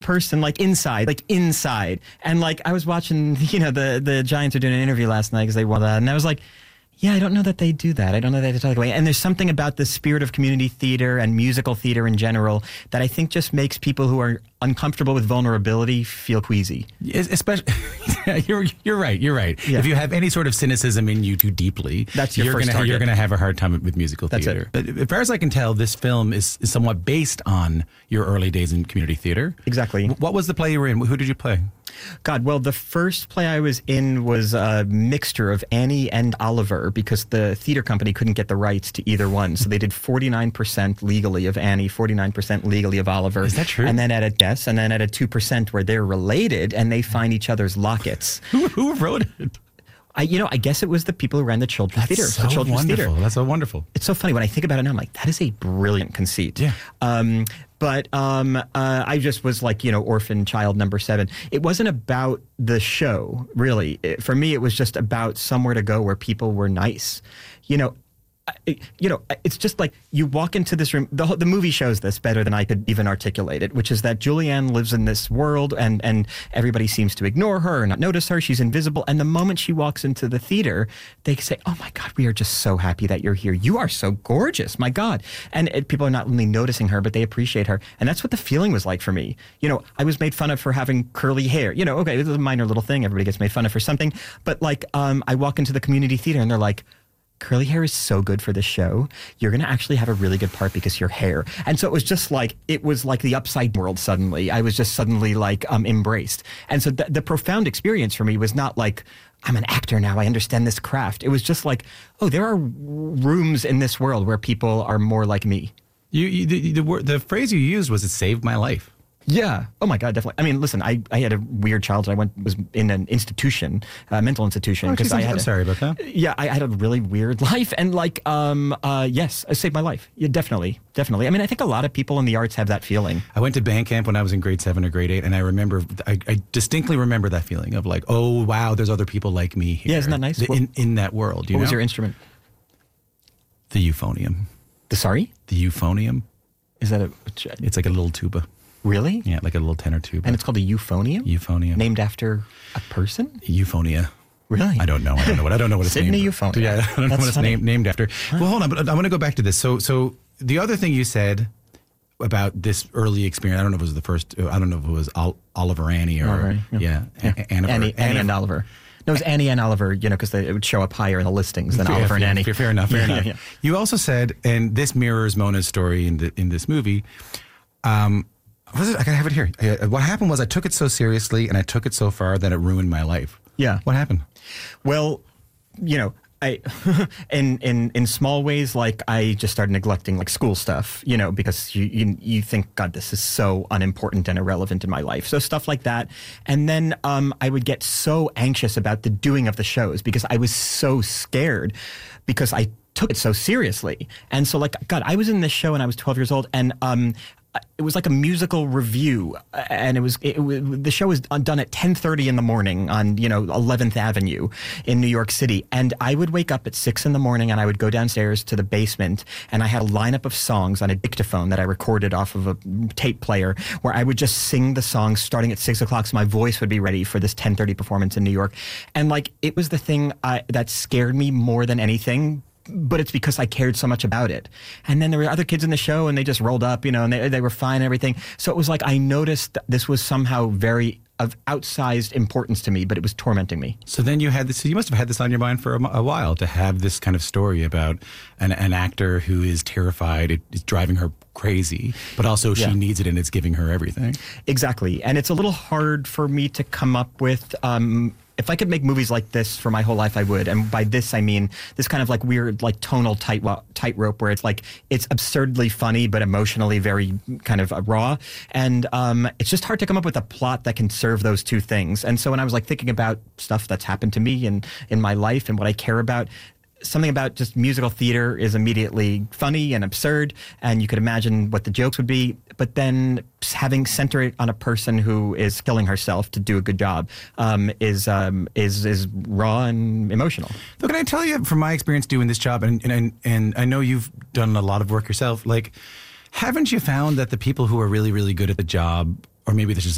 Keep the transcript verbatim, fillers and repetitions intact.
person, like inside, like inside. And like I was watching, you know, the, the Giants are doing an interview last night because they won that. And I was like, yeah, I don't know that they do that. I don't know that they talk away. And there's something about the spirit of community theater and musical theater in general that I think just makes people who are uncomfortable with vulnerability feel queasy. Especially, you're you're right. You're right. Yeah. If you have any sort of cynicism in you too deeply, that's your you're first gonna target. you're going to have a hard time with musical that's theater. It. But as far as I can tell, this film is, is somewhat based on your early days in community theater. Exactly. What was the play you were in? Who did you play? God, well, the first play I was in was a mixture of Annie and Oliver because the theater company couldn't get the rights to either one. So they did forty-nine percent legally of Annie, forty-nine percent legally of Oliver. Is that true? And then at a yes, and then at a two percent where they're related and they find each other's lockets. Who, who wrote it? I, you know, I guess it was the people who ran the Children's That's Theater. so the Children's wonderful. Theater. That's so wonderful. It's so funny. When I think about it now, I'm like, that is a brilliant conceit. Yeah. Um, but um, uh, I just was like, you know, orphan child number seven. It wasn't about the show, really. It, for me, it was just about somewhere to go where people were nice. You know, I, you know, it's just like you walk into this room. The, the movie shows this better than I could even articulate it, which is that Julianne lives in this world and, and everybody seems to ignore her or not notice her. She's invisible. And the moment she walks into the theater, they say, oh, my God, we are just so happy that you're here. You are so gorgeous. My God. And it, people are not only noticing her, but they appreciate her. And that's what the feeling was like for me. You know, I was made fun of for having curly hair. You know, okay, this is a minor little thing. Everybody gets made fun of for something. But like um, I walk into the community theater and they're like, curly hair is so good for this show. You're going to actually have a really good part because your hair. And so it was just like, it was like the upside world suddenly. I was just suddenly like um, embraced. And so th- the profound experience for me was not like, I'm an actor now, I understand this craft. It was just like, oh, there are rooms in this world where people are more like me. You, you the, the, word, the phrase you used was, it saved my life. Yeah. Oh my God, definitely. I mean, listen, I, I had a weird childhood. I went was in an institution, a mental institution. Oh, because geez, I I'm, had I'm a, sorry about that. Yeah, I had a really weird life, and like, um, uh, yes, it saved my life. Yeah, definitely, definitely. I mean, I think a lot of people in the arts have that feeling. I went to band camp when I was in grade seven or grade eight, and I remember, I, I distinctly remember that feeling of like, oh wow, there's other people like me here. Yeah, isn't that nice? The, in in that world. You what know? was your instrument? The euphonium. The sorry? The euphonium. Is that a? It's like a little tuba. Really? Yeah, like a little tenor tuba. And it's called a euphonium? Euphonium. Named after a person? Euphonia. Really? I don't know. I don't know what I don't know what it's Sydney named. Euphonia. Yeah, I don't know That's what it's funny. named named after. Huh? Well, hold on, but I want to go back to this. So, so the other thing you said about this early experience, I don't know if it was the first. I don't know if it was Ol- Oliver Annie or Oliver, yeah, yeah, yeah. A- Annie, Annie, Annie Annie and Oliver. No, it was Annie and Oliver, you know, because it would show up higher in the listings than Fair- Oliver and fair- Annie. Fair, fair enough. Fair Yeah, enough. yeah. You also said, and this mirrors Mona's story in the in this movie. Um, what is it? I gotta have it here. Uh, what happened was I took it so seriously and I took it so far that it ruined my life. Yeah. What happened? Well, you know, I in in in small ways, like I just started neglecting like school stuff, you know, because you you, you think, God, this is so unimportant and irrelevant in my life. So stuff like that. And then um, I would get so anxious about the doing of the shows because I was so scared because I took it so seriously. And so like, God, I was in this show when I was twelve years old, and um, it was like a musical review, and it was, it, it, the show was done at ten thirty in the morning on, you know, eleventh Avenue in New York City. And I would wake up at six in the morning and I would go downstairs to the basement, and I had a lineup of songs on a dictaphone that I recorded off of a tape player where I would just sing the songs starting at six o'clock so my voice would be ready for this ten thirty performance in New York. And like, it was the thing I, that scared me more than anything. But it's because I cared so much about it. And then there were other kids in the show, and they just rolled up, you know, and they, they were fine and everything. So it was like I noticed that this was somehow very of outsized importance to me, but it was tormenting me. So then you had this, so you must have had this on your mind for a, a while, to have this kind of story about an, an actor who is terrified, it, it's driving her crazy, but also she Yeah. needs it and it's giving her everything. Exactly. And it's a little hard for me to come up with, um, if I could make movies like this for my whole life, I would. And by this, I mean this kind of like weird, like tonal tight tightrope where it's like, it's absurdly funny, but emotionally very kind of uh, raw. And um, it's just hard to come up with a plot that can serve those two things. And so when I was like thinking about stuff that's happened to me and in my life and what I care about, something about just musical theater is immediately funny and absurd, and you could imagine what the jokes would be, but then having center it on a person who is killing herself to do a good job um, is um, is is raw and emotional. So can I tell you from my experience doing this job, and and and I know you've done a lot of work yourself, like, haven't you found that the people who are really, really good at the job, or maybe this is